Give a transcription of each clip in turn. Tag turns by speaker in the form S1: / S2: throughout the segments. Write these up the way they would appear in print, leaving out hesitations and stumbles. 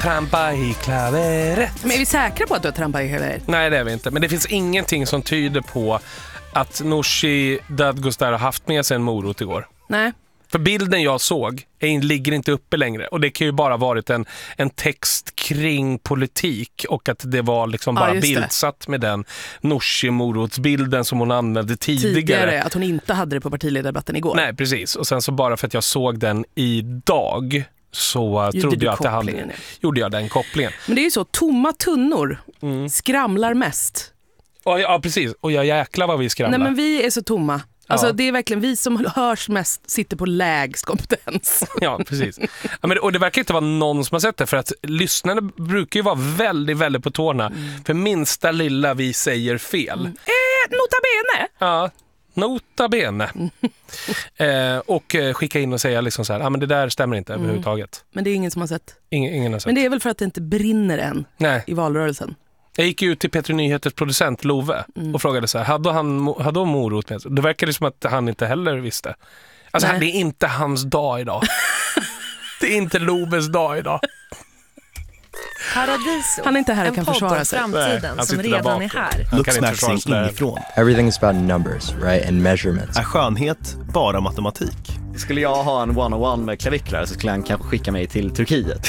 S1: trampa i klaveret.
S2: Men är vi säkra på att du har trampat i klaveret?
S1: Nej, det är vi inte. Men det finns ingenting som tyder på att Nooshi Dadgostar har haft med sig en morot igår.
S2: Nej.
S1: För bilden jag såg ligger inte uppe längre. Och det kan ju bara varit en text kring politik. Och att det var liksom bara bildsatt med den Nooshi-morotsbilden som hon använde tidigare.
S2: Att hon inte hade det på partiledardebatten igår.
S1: Nej, precis. Och sen så bara för att jag såg den idag så trodde jag att gjorde jag den kopplingen.
S2: Men det är ju så, tomma tunnor skramlar mest.
S1: Ja, precis. Och jag jäklar vad vi skramlar.
S2: Nej, men vi är så tomma. Alltså det är verkligen vi som hörs mest sitter på lägst kompetens.
S1: Ja, precis. Ja, men, och det verkar inte vara någon som har sett det, för att lyssnarna brukar ju vara väldigt, väldigt på tårna. För minsta lilla vi säger fel.
S2: Nota bene!
S1: Ja, nota bene. Och skicka in och säga liksom så här, men det där stämmer inte överhuvudtaget.
S2: Men det är ingen som har sett.
S1: Ingen har sett.
S2: Men det är väl för att det inte brinner än i valrörelsen.
S1: Jag gick ut till Petri Nyheters producent Love och frågade så här, hade hon morot med sig? Det verkade som att han inte heller visste. Alltså det är inte hans dag idag. Det är inte Loves dag idag.
S3: Paradiso.
S2: Han är inte här och kan försvara sig.
S3: Framtiden som redan är här.
S4: Looksmaxing inifrån.
S5: Everything is about numbers, right? And measurements.
S4: Är skönhet bara matematik?
S6: Skulle jag ha en one-on-one med klaviklare så skulle han kanske skicka mig till Turkiet.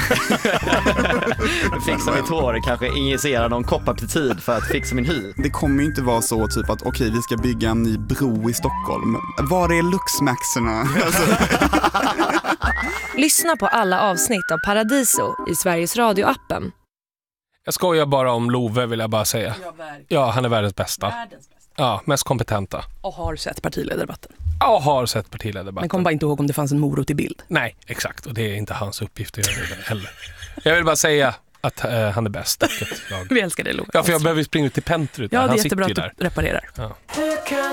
S6: Fixa mitt hår, kanske injicera någon kopparpeptid för att fixa min hy.
S7: Det kommer ju inte vara så typ att okej, vi ska bygga en ny bro i Stockholm. Var är Luxmaxerna?
S3: Lyssna på alla avsnitt av Paradiso i Sveriges Radio-appen.
S1: Jag skojar bara om Love, vill jag bara säga. Ja, han är världens bästa. Ja, mest kompetenta.
S2: Och har sett partiledardebatten.
S1: Ja, har sett partiledardebatten.
S2: Men kom bara inte ihåg om det fanns en morot i bild.
S1: Nej, exakt. Och det är inte hans uppgift att göra det heller. Jag vill bara säga att han är bäst.
S2: Vi älskar det, Love.
S1: Ja, för jag behöver springa ut till Pentrut.
S2: Ja, det är
S1: han
S2: jättebra
S1: sitter
S2: att du reparerar.
S1: Ja.